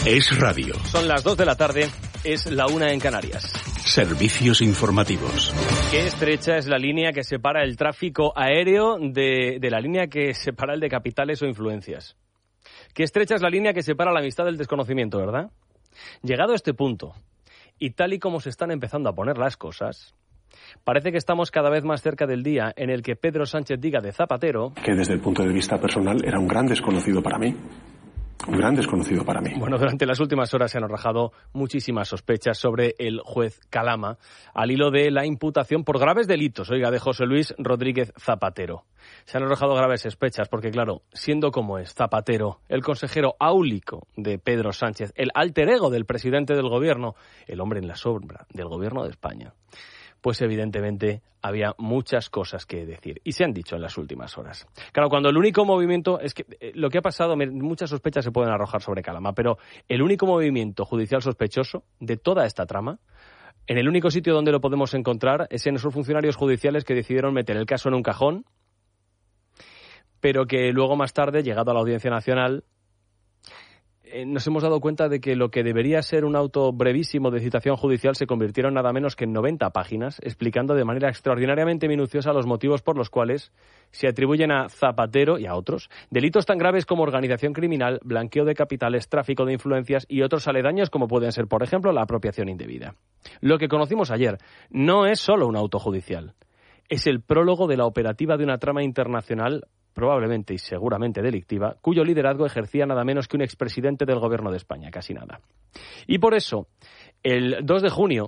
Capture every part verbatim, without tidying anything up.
Es radio. Son las dos de la tarde, es la una en Canarias. Servicios informativos. Qué estrecha es la línea que separa el tráfico aéreo de, de la línea que separa el de capitales o influencias. Qué estrecha es la línea que separa la amistad del desconocimiento, ¿verdad? Llegado a este punto, y tal y como se están empezando a poner las cosas, parece que estamos cada vez más cerca del día en el que Pedro Sánchez diga de Zapatero que desde el punto de vista personal era un gran desconocido para mí. Un gran desconocido para mí. Bueno, durante las últimas horas se han arrojado muchísimas sospechas sobre el juez Calama al hilo de la imputación por graves delitos, oiga, de José Luis Rodríguez Zapatero. Se han arrojado graves sospechas porque, claro, siendo como es Zapatero, el consejero áulico de Pedro Sánchez, el alter ego del presidente del gobierno, el hombre en la sombra del gobierno de España, pues evidentemente había muchas cosas que decir. Y se han dicho en las últimas horas. Claro, cuando el único movimiento... Es que eh, lo que ha pasado, muchas sospechas se pueden arrojar sobre Calama, pero el único movimiento judicial sospechoso de toda esta trama, en el único sitio donde lo podemos encontrar, es en esos funcionarios judiciales que decidieron meter el caso en un cajón, pero que luego más tarde, llegado a la Audiencia Nacional, nos hemos dado cuenta de que lo que debería ser un auto brevísimo de citación judicial se convirtieron nada menos que en noventa páginas, explicando de manera extraordinariamente minuciosa los motivos por los cuales se atribuyen a Zapatero y a otros delitos tan graves como organización criminal, blanqueo de capitales, tráfico de influencias y otros aledaños como pueden ser, por ejemplo, la apropiación indebida. Lo que conocimos ayer no es solo un auto judicial, es el prólogo de la operativa de una trama internacional probablemente y seguramente delictiva, cuyo liderazgo ejercía nada menos que un expresidente del gobierno de España, casi nada. Y por eso, el dos de junio,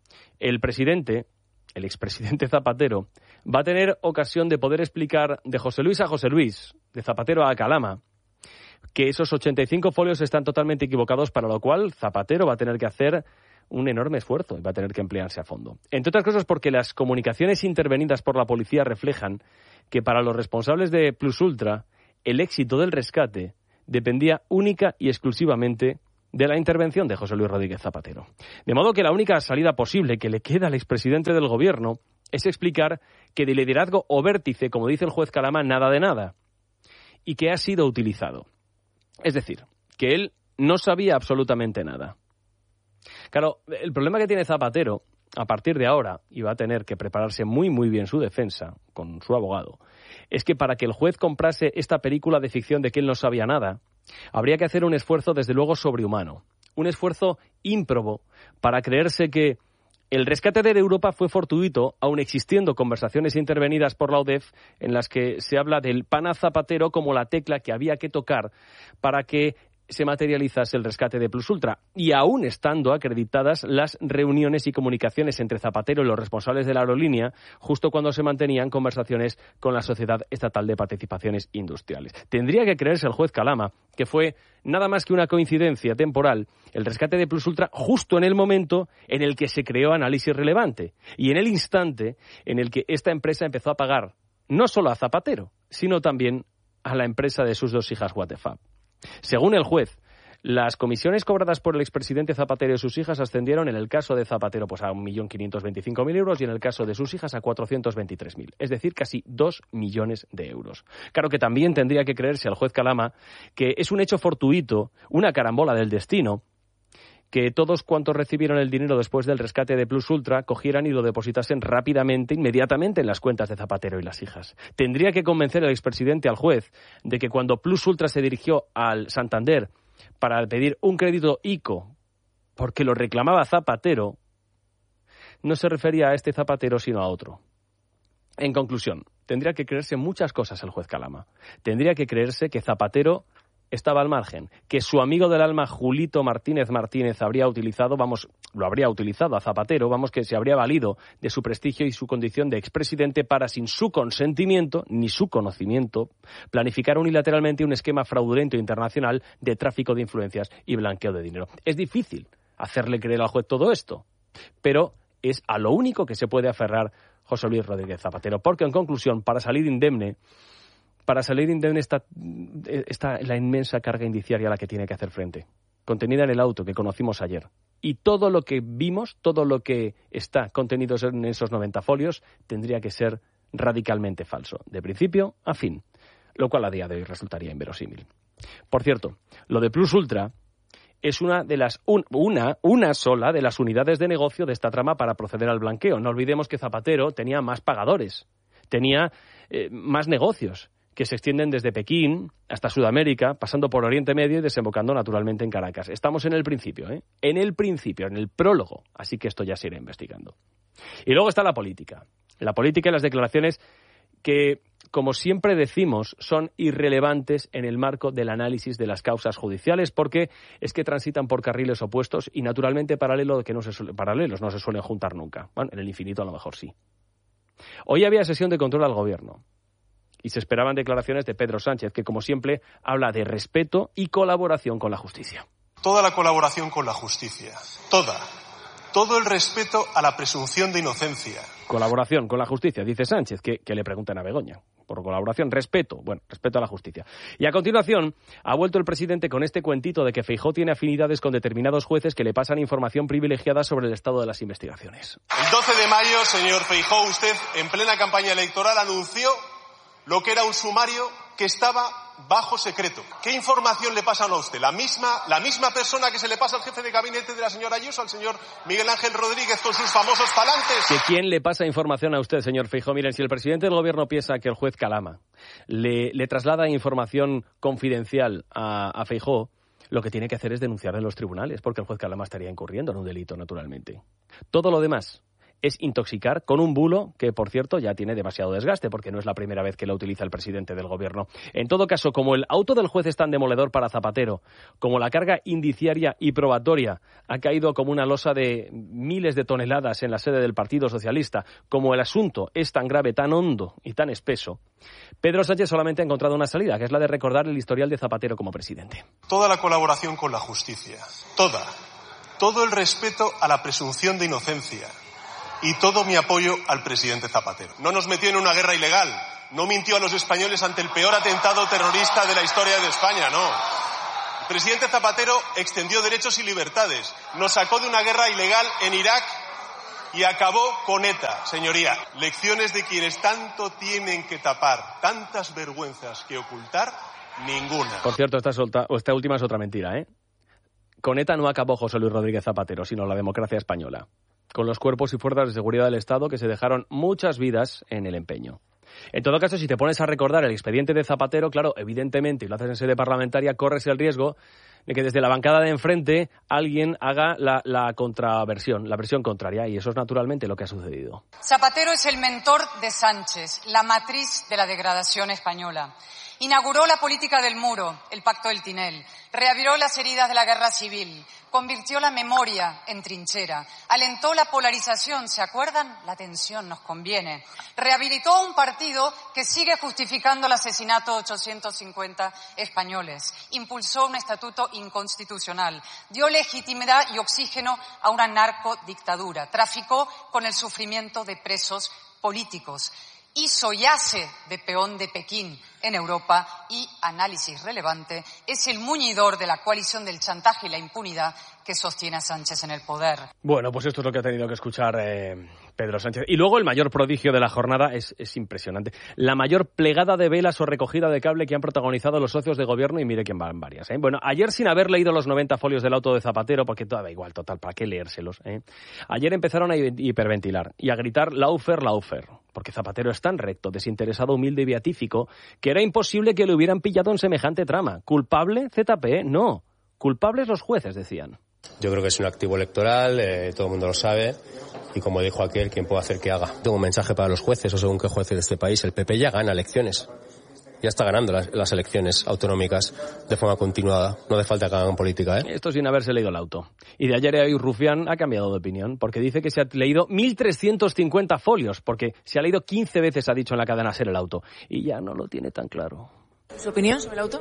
el presidente, el expresidente Zapatero, va a tener ocasión de poder explicar de José Luis a José Luis, de Zapatero a Calama, que esos ochenta y cinco folios están totalmente equivocados, para lo cual Zapatero va a tener que hacer un enorme esfuerzo y va a tener que emplearse a fondo. Entre otras cosas porque las comunicaciones intervenidas por la policía reflejan que para los responsables de Plus Ultra el éxito del rescate dependía única y exclusivamente de la intervención de José Luis Rodríguez Zapatero. De modo que la única salida posible que le queda al expresidente del gobierno es explicar que de liderazgo o vértice, como dice el juez Calama, nada de nada, y que ha sido utilizado. Es decir, que él no sabía absolutamente nada. Claro, el problema que tiene Zapatero, a partir de ahora, y va a tener que prepararse muy muy bien su defensa con su abogado, es que para que el juez comprase esta película de ficción de que él no sabía nada, habría que hacer un esfuerzo desde luego sobrehumano, un esfuerzo ímprobo para creerse que el rescate de Europa fue fortuito, aun existiendo conversaciones intervenidas por la O D E F en las que se habla del pana Zapatero como la tecla que había que tocar para que se materializase el rescate de Plus Ultra, y aún estando acreditadas las reuniones y comunicaciones entre Zapatero y los responsables de la aerolínea justo cuando se mantenían conversaciones con la Sociedad Estatal de Participaciones Industriales. Tendría que creerse el juez Calama que fue nada más que una coincidencia temporal el rescate de Plus Ultra justo en el momento en el que se creó Análisis Relevante y en el instante en el que esta empresa empezó a pagar no solo a Zapatero, sino también a la empresa de sus dos hijas What the Fab. Según el juez, las comisiones cobradas por el expresidente Zapatero y sus hijas ascendieron en el caso de Zapatero pues a un millón quinientos veinticinco mil euros y en el caso de sus hijas a cuatrocientos veintitrés mil, es decir, casi dos millones de euros. Claro que también tendría que creerse al juez Calama que es un hecho fortuito, una carambola del destino, que todos cuantos recibieron el dinero después del rescate de Plus Ultra cogieran y lo depositasen rápidamente, inmediatamente en las cuentas de Zapatero y las hijas. Tendría que convencer el expresidente al juez de que cuando Plus Ultra se dirigió al Santander para pedir un crédito ICO porque lo reclamaba Zapatero, no se refería a este Zapatero sino a otro. En conclusión, tendría que creerse muchas cosas el juez Calama. Tendría que creerse que Zapatero estaba al margen, que su amigo del alma Julito Martínez Martínez habría utilizado, vamos, lo habría utilizado a Zapatero, vamos, que se habría valido de su prestigio y su condición de expresidente para, sin su consentimiento ni su conocimiento, planificar unilateralmente un esquema fraudulento internacional de tráfico de influencias y blanqueo de dinero. Es difícil hacerle creer al juez todo esto, pero es a lo único que se puede aferrar José Luis Rodríguez Zapatero, porque en conclusión, para salir indemne, Para salir indemne está, está la inmensa carga indiciaria a la que tiene que hacer frente, contenida en el auto que conocimos ayer. Y todo lo que vimos, todo lo que está contenido en esos noventa folios, tendría que ser radicalmente falso, de principio a fin, lo cual a día de hoy resultaría inverosímil. Por cierto, lo de Plus Ultra es una de las un, una, una sola de las unidades de negocio de esta trama para proceder al blanqueo. No olvidemos que Zapatero tenía más pagadores, tenía eh, más negocios que se extienden desde Pekín hasta Sudamérica, pasando por Oriente Medio y desembocando naturalmente en Caracas. Estamos en el principio, ¿eh? En el principio, en el prólogo, así que esto ya se irá investigando. Y luego está la política. La política y las declaraciones que, como siempre decimos, son irrelevantes en el marco del análisis de las causas judiciales, porque es que transitan por carriles opuestos y naturalmente paralelo que no se suele, paralelos no se suelen juntar nunca. Bueno, en el infinito a lo mejor sí. Hoy había sesión de control al gobierno y se esperaban declaraciones de Pedro Sánchez, que como siempre habla de respeto y colaboración con la justicia. Toda la colaboración con la justicia, toda, todo el respeto a la presunción de inocencia. Colaboración con la justicia, dice Sánchez, que, que le preguntan a Begoña. Por colaboración, respeto, bueno, respeto a la justicia. Y a continuación, ha vuelto el presidente con este cuentito de que Feijóo tiene afinidades con determinados jueces que le pasan información privilegiada sobre el estado de las investigaciones. El doce de mayo, señor Feijóo, usted, en plena campaña electoral, anunció lo que era un sumario que estaba bajo secreto. ¿Qué información le pasan a usted? La misma, la misma persona que se le pasa al jefe de gabinete de la señora Ayuso, al señor Miguel Ángel Rodríguez, con sus famosos palantes. ¿Que quién le pasa información a usted, señor Feijóo? Miren, si el presidente del gobierno piensa que el juez Calama le, le traslada información confidencial a, a Feijóo, lo que tiene que hacer es denunciar en los tribunales, porque el juez Calama estaría incurriendo en un delito, naturalmente. Todo lo demás es intoxicar con un bulo que, por cierto, ya tiene demasiado desgaste, porque no es la primera vez que lo utiliza el presidente del gobierno. En todo caso, como el auto del juez es tan demoledor para Zapatero, como la carga indiciaria y probatoria ha caído como una losa de miles de toneladas en la sede del Partido Socialista, como el asunto es tan grave, tan hondo y tan espeso, Pedro Sánchez solamente ha encontrado una salida, que es la de recordar el historial de Zapatero como presidente. Toda la colaboración con la justicia, toda, todo el respeto a la presunción de inocencia, y todo mi apoyo al presidente Zapatero. No nos metió en una guerra ilegal, no mintió a los españoles ante el peor atentado terrorista de la historia de España, no. El presidente Zapatero extendió derechos y libertades, nos sacó de una guerra ilegal en Irak y acabó con ETA, señoría. Lecciones de quienes tanto tienen que tapar, tantas vergüenzas que ocultar, ninguna. Por cierto, esta, solta, esta última es otra mentira, ¿eh? Con ETA no acabó José Luis Rodríguez Zapatero, sino la democracia española, con los cuerpos y fuerzas de seguridad del Estado que se dejaron muchas vidas en el empeño. En todo caso, si te pones a recordar el expediente de Zapatero, claro, evidentemente, y lo haces en sede parlamentaria, corres el riesgo de que desde la bancada de enfrente alguien haga la, la contraversión, la versión contraria, y eso es naturalmente lo que ha sucedido. Zapatero es el mentor de Sánchez, la matriz de la degradación española. Inauguró la política del muro, el pacto del Tinel, reabrió las heridas de la guerra civil, convirtió la memoria en trinchera, alentó la polarización, ¿se acuerdan? La tensión nos conviene. Rehabilitó un partido que sigue justificando el asesinato de ochocientos cincuenta españoles, impulsó un estatuto inconstitucional, dio legitimidad y oxígeno a una narcodictadura, traficó con el sufrimiento de presos políticos, hizo y hace de peón de Pekín en Europa y, análisis relevante, es el muñidor de la coalición del chantaje y la impunidad que sostiene a Sánchez en el poder. Bueno, pues esto es lo que ha tenido que escuchar eh, Pedro Sánchez. Y luego el mayor prodigio de la jornada es, es impresionante. La mayor plegada de velas o recogida de cable que han protagonizado los socios de gobierno, y mire quién van varias. ¿eh? Bueno, ayer sin haber leído los noventa folios del auto de Zapatero, porque todo da igual, total, ¿para qué leérselos? ¿eh? Ayer empezaron a hiperventilar y a gritar laufer, laufer, porque Zapatero es tan recto, desinteresado, humilde y beatífico que era imposible que le hubieran pillado en semejante trama. ¿Culpable? Z P? No. Culpables los jueces, decían. Yo creo que es un activo electoral, eh, todo el mundo lo sabe, y como dijo aquel, ¿quién puede hacer que haga? Tengo un mensaje para los jueces, o según qué jueces de este país, el P P ya gana elecciones. Ya está ganando las, las elecciones autonómicas de forma continuada. No hace falta que hagan política, ¿eh? Esto sin haberse leído el auto. Y de ayer a hoy Rufián ha cambiado de opinión, porque dice que se ha leído mil trescientos cincuenta folios, porque se ha leído quince veces, ha dicho en la cadena SER, el auto. Y ya no lo tiene tan claro. ¿Su opinión sobre el auto?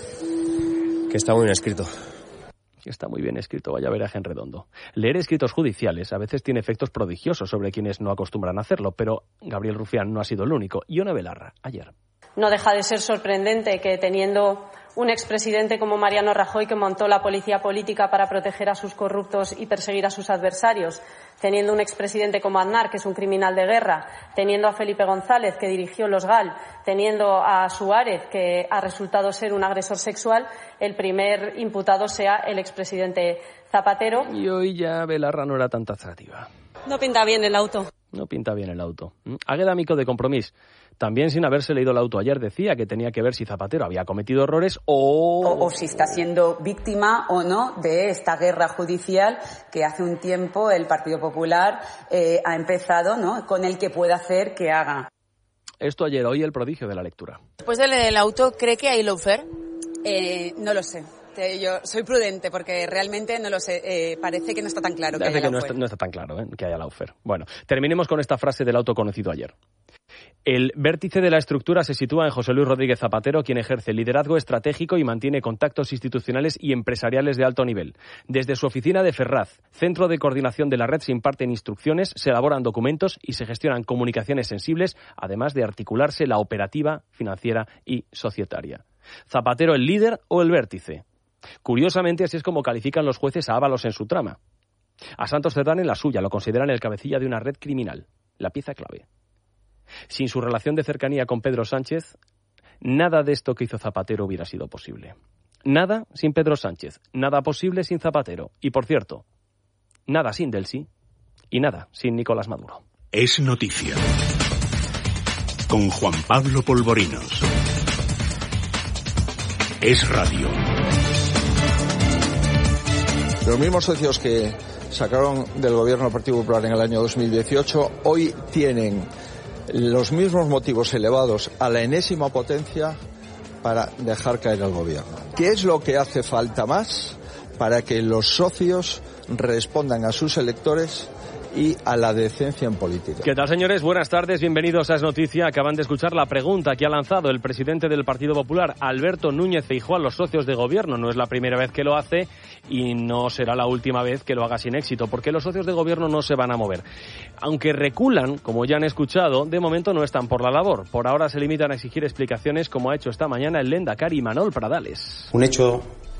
Que está muy bien escrito. Está muy bien escrito, vaya veraje en redondo. Leer escritos judiciales a veces tiene efectos prodigiosos sobre quienes no acostumbran a hacerlo, pero Gabriel Rufián no ha sido el único. Ione Belarra, ayer. No deja de ser sorprendente que, teniendo un expresidente como Mariano Rajoy, que montó la policía política para proteger a sus corruptos y perseguir a sus adversarios, teniendo un expresidente como Aznar, que es un criminal de guerra, teniendo a Felipe González, que dirigió los G A L, teniendo a Suárez, que ha resultado ser un agresor sexual, el primer imputado sea el expresidente Zapatero. Y hoy ya Belarra no era tan taxativa. No pinta bien el auto. No pinta bien el auto. Águeda Mico de Compromís, también sin haberse leído el auto ayer, decía que tenía que ver si Zapatero había cometido errores o... O, o si está siendo víctima o no de esta guerra judicial que hace un tiempo el Partido Popular eh, ha empezado, ¿no?, con el que puede hacer que haga. Esto ayer, hoy el prodigio de la lectura. Después de leer el auto, ¿cree que hay lawfare? Eh, no lo sé. Yo soy prudente porque realmente no lo sé. Eh, parece que no está tan claro que Parece haya que no está, no está tan claro ¿eh? que haya lawfare. Bueno, terminemos con esta frase del auto conocido ayer. El vértice de la estructura se sitúa en José Luis Rodríguez Zapatero, quien ejerce liderazgo estratégico y mantiene contactos institucionales y empresariales de alto nivel. Desde su oficina de Ferraz, centro de coordinación de la red, se imparten instrucciones, se elaboran documentos y se gestionan comunicaciones sensibles, además de articularse la operativa, financiera y societaria. ¿Zapatero el líder o el vértice? Curiosamente, así es como califican los jueces a Ábalos en su trama. A Santos Cerdán en la suya, lo consideran el cabecilla de una red criminal, la pieza clave. Sin su relación de cercanía con Pedro Sánchez, nada de esto que hizo Zapatero hubiera sido posible. Nada sin Pedro Sánchez, nada posible sin Zapatero. Y, por cierto, nada sin Delcy y nada sin Nicolás Maduro. Es noticia. Con Juan Pablo Polvorinos. Es radio. Los mismos socios que sacaron del gobierno del Partido Popular en el año dos mil dieciocho hoy tienen los mismos motivos elevados a la enésima potencia para dejar caer el gobierno. ¿Qué es lo que hace falta más para que los socios respondan a sus electores y a la decencia en política? ¿Qué tal, señores? Buenas tardes, bienvenidos a Es Noticia. Acaban de escuchar la pregunta que ha lanzado el presidente del Partido Popular, Alberto Núñez Feijóo, a los socios de gobierno. No es la primera vez que lo hace y no será la última vez que lo haga sin éxito, porque los socios de gobierno no se van a mover. Aunque reculan, como ya han escuchado, de momento no están por la labor. Por ahora se limitan a exigir explicaciones, como ha hecho esta mañana el lehendakari Imanol Pradales. Un hecho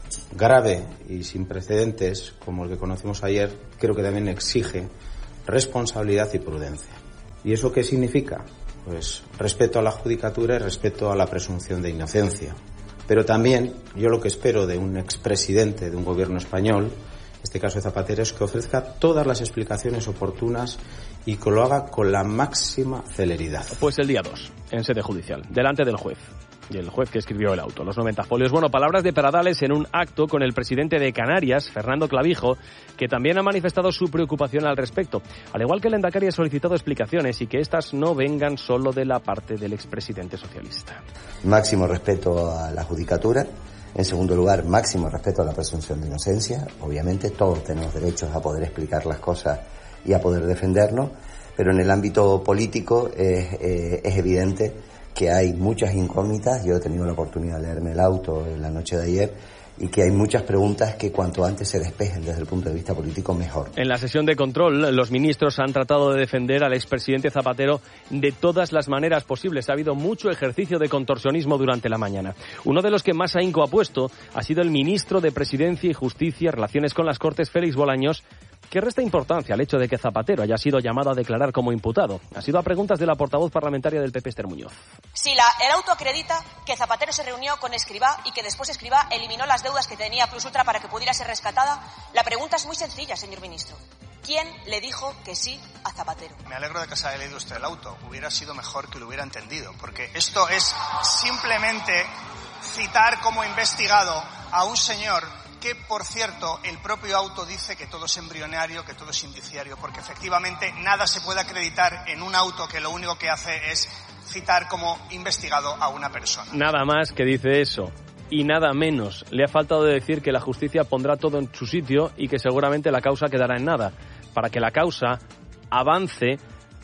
grave y sin precedentes, como el que conocimos ayer, creo que también exige responsabilidad y prudencia. ¿Y eso qué significa? Pues respeto a la judicatura y respeto a la presunción de inocencia. Pero también yo lo que espero de un expresidente de un gobierno español, en este caso de Zapatero, es que ofrezca todas las explicaciones oportunas y que lo haga con la máxima celeridad. Pues el día dos, en sede judicial, delante del juez. Y el juez que escribió el auto, los noventa folios. Bueno, palabras de Pradales en un acto con el presidente de Canarias, Fernando Clavijo, que también ha manifestado su preocupación al respecto. Al igual que el lehendakari ha solicitado explicaciones y que estas no vengan solo de la parte del expresidente socialista. Máximo respeto a la judicatura. En segundo lugar, máximo respeto a la presunción de inocencia. Obviamente todos tenemos derechos a poder explicar las cosas y a poder defendernos, pero en el ámbito político es, eh, es evidente que hay muchas incógnitas. Yo he tenido la oportunidad de leerme el auto en la noche de ayer y que hay muchas preguntas que cuanto antes se despejen desde el punto de vista político mejor. En la sesión de control, los ministros han tratado de defender al expresidente Zapatero de todas las maneras posibles. Ha habido mucho ejercicio de contorsionismo durante la mañana. Uno de los que más ahínco ha puesto ha sido el ministro de Presidencia y Justicia, Relaciones con las Cortes, Félix Bolaños, que resta importancia al hecho de que Zapatero haya sido llamado a declarar como imputado. Ha sido a preguntas de la portavoz parlamentaria del P P, Esther Muñoz. Si la, el auto acredita que Zapatero se reunió con Escrivá y que después Escrivá eliminó las deudas que tenía Plus Ultra para que pudiera ser rescatada, la pregunta es muy sencilla, señor ministro. ¿Quién le dijo que sí a Zapatero? Me alegro de que se haya leído usted el auto. Hubiera sido mejor que lo hubiera entendido, porque esto es simplemente citar como investigado a un señor que, por cierto, el propio auto dice que todo es embrionario, que todo es indiciario, porque efectivamente nada se puede acreditar en un auto que lo único que hace es citar como investigado a una persona. Nada más que dice eso. Y nada menos. Le ha faltado decir que la justicia pondrá todo en su sitio y que seguramente la causa quedará en nada. Para que la causa avance,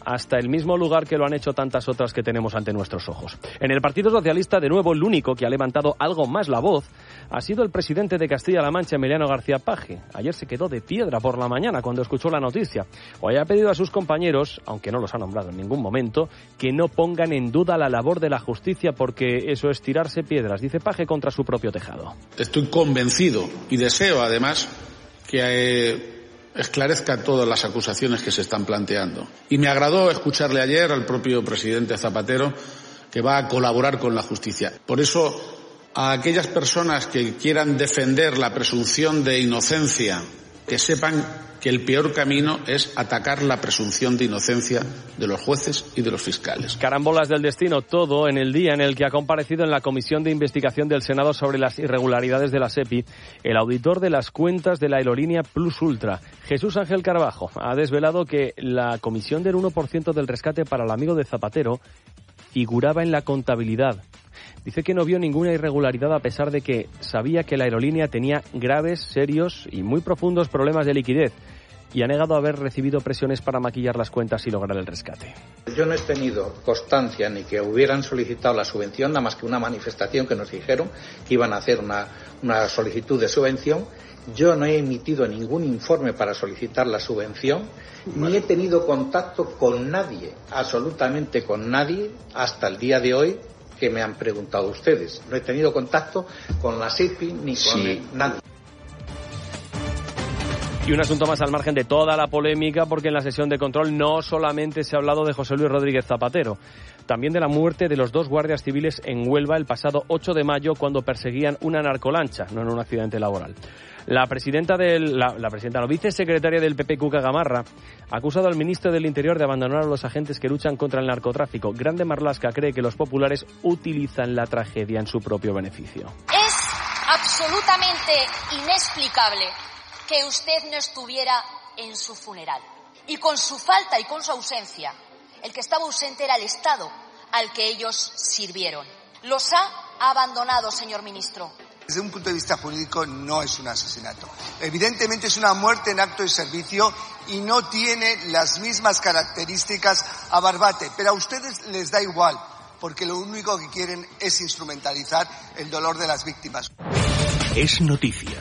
hasta el mismo lugar que lo han hecho tantas otras que tenemos ante nuestros ojos. En el Partido Socialista, de nuevo, el único que ha levantado algo más la voz ha sido el presidente de Castilla-La Mancha, Emiliano García Paje. Ayer se quedó de piedra por la mañana cuando escuchó la noticia. Hoy ha pedido a sus compañeros, aunque no los ha nombrado en ningún momento, que no pongan en duda la labor de la justicia, porque eso es tirarse piedras, dice Paje, contra su propio tejado. Estoy convencido y deseo, además, que eh, esclarezca todas las acusaciones que se están planteando. Y me agradó escucharle ayer al propio presidente Zapatero que va a colaborar con la justicia. Por eso, a aquellas personas que quieran defender la presunción de inocencia, que sepan que el peor camino es atacar la presunción de inocencia de los jueces y de los fiscales. Carambolas del destino, todo en el día en el que ha comparecido en la Comisión de Investigación del Senado sobre las irregularidades de la SEPI el auditor de las cuentas de la aerolínea Plus Ultra, Jesús Ángel Carbajo. Ha desvelado que la comisión del uno por ciento del rescate para el amigo de Zapatero figuraba en la contabilidad. Dice que no vio ninguna irregularidad a pesar de que sabía que la aerolínea tenía graves, serios y muy profundos problemas de liquidez, y ha negado haber recibido presiones para maquillar las cuentas y lograr el rescate. Yo no he tenido constancia ni que hubieran solicitado la subvención, nada más que una manifestación que nos dijeron que iban a hacer una, una solicitud de subvención. Yo no he emitido ningún informe para solicitar la subvención, ni he tenido contacto con nadie, absolutamente con nadie, hasta el día de hoy, que me han preguntado ustedes. No he tenido contacto con la SEPI ni con sí. nadie. Y un asunto más al margen de toda la polémica, porque en la sesión de control no solamente se ha hablado de José Luis Rodríguez Zapatero, también de la muerte de los dos guardias civiles en Huelva el pasado ocho de mayo cuando perseguían una narcolancha, no en un accidente laboral. La presidenta del, la, la presidenta, la vicesecretaria del P P, Cuca Gamarra, ha acusado al ministro del Interior de abandonar a los agentes que luchan contra el narcotráfico. Grande Marlaska cree que los populares utilizan la tragedia en su propio beneficio. Es absolutamente inexplicable que usted no estuviera en su funeral. Y con su falta y con su ausencia, el que estaba ausente era el Estado al que ellos sirvieron. Los ha abandonado, señor ministro. Desde un punto de vista jurídico no es un asesinato. Evidentemente es una muerte en acto de servicio y no tiene las mismas características a Barbate, pero a ustedes les da igual, porque lo único que quieren es instrumentalizar el dolor de las víctimas. Es noticia.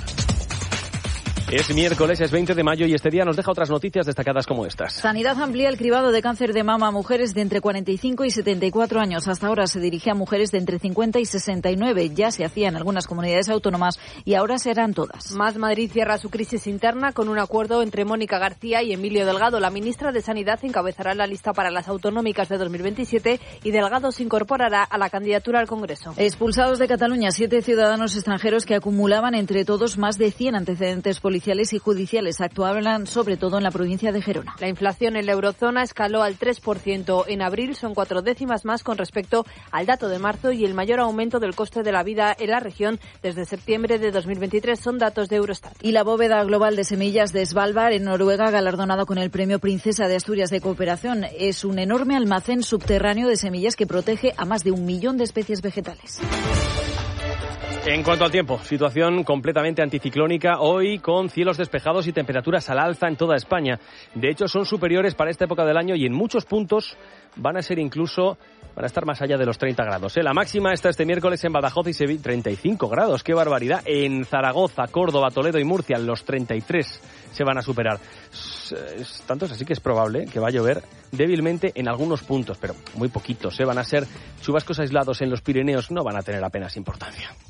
Es miércoles, es veinte de mayo y este día nos deja otras noticias destacadas como estas. Sanidad amplía el cribado de cáncer de mama a mujeres de entre cuarenta y cinco y setenta y cuatro años. Hasta ahora se dirige a mujeres de entre cincuenta y sesenta y nueve. Ya se hacía en algunas comunidades autónomas y ahora serán todas. Más Madrid cierra su crisis interna con un acuerdo entre Mónica García y Emilio Delgado. La ministra de Sanidad encabezará la lista para las autonómicas de dos mil veintisiete y Delgado se incorporará a la candidatura al Congreso. Expulsados de Cataluña, siete ciudadanos extranjeros que acumulaban entre todos más de cien antecedentes policiales y judiciales. Actuaban sobre todo en la provincia de Gerona. La inflación en la eurozona escaló al tres por ciento en abril, son cuatro décimas más con respecto al dato de marzo y el mayor aumento del coste de la vida en la región desde septiembre de dos mil veintitrés son datos de Eurostat. Y la bóveda global de semillas de Svalbard en Noruega, galardonado con el premio Princesa de Asturias de Cooperación, es un enorme almacén subterráneo de semillas que protege a más de un millón de especies vegetales. En cuanto al tiempo, situación completamente anticiclónica hoy con cielos despejados y temperaturas al alza en toda España. De hecho, son superiores para esta época del año y en muchos puntos van a ser incluso, van a estar más allá de los treinta grados. ¿eh? La máxima está este miércoles en Badajoz y Sevilla, treinta y cinco grados, qué barbaridad. En Zaragoza, Córdoba, Toledo y Murcia, los treinta y tres se van a superar. Tanto es así que es probable que va a llover débilmente en algunos puntos, pero muy poquitos. ¿eh? Van a ser chubascos aislados en los Pirineos, no van a tener apenas importancia.